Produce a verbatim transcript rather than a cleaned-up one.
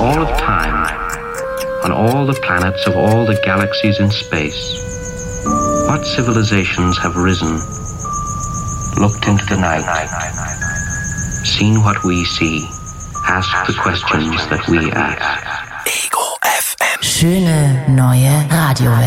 all of time, on all the planets of all the galaxies in space, what civilizations have risen, looked into the night, seen what we see, asked the questions that we ask. Ego F M. Schöne neue Radio.